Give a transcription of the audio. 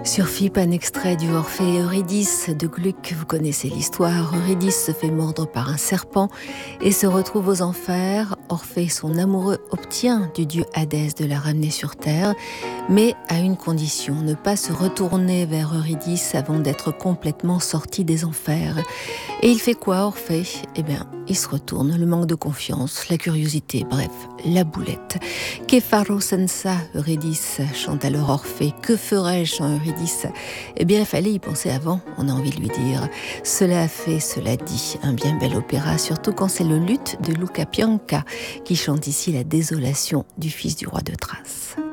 Sur FIP, un extrait du Orphée et Eurydice de Gluck. Vous connaissez l'histoire. Eurydice se fait mordre par un serpent et se retrouve aux enfers. Orphée, son amoureux, obtient du dieu Hadès de la ramener sur terre, mais à une condition, ne pas se retourner vers Eurydice avant d'être complètement sorti des enfers. Et il fait quoi, Orphée ? Eh bien, il se retourne, le manque de confiance, la curiosité, bref, la boulette. Que farò senza Eurydice, chante alors Orphée. Que ferais-je sans Eurydice ? Eh bien, il fallait y penser avant, on a envie de lui dire. Cela a fait, cela dit, un bien bel opéra, surtout quand c'est le luth de Luca Pianca qui chante ici la désolation du fils du roi de Thrace.